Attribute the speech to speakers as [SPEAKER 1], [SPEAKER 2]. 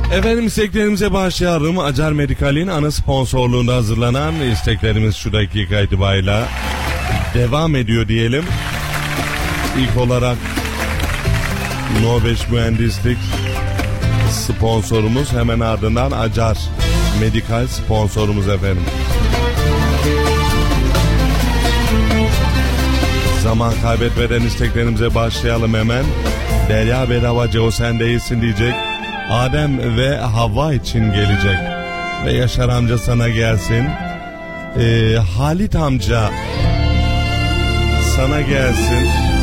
[SPEAKER 1] Efendim isteklerimize başlayalım. Acar Medikal'in ana sponsorluğunda hazırlanan isteklerimiz şu dakika itibariyle devam ediyor diyelim. İlk olarak Norveç Mühendislik sponsorumuz, hemen ardından Acar Medikal sponsorumuz efendim. Zaman kaybetmeden isteklerimize başlayalım hemen. Derya Bedavacı o sen değilsin diyecek. Adem ve Havva için gelecek. Ve Yaşar amca sana gelsin. Halit amca sana gelsin.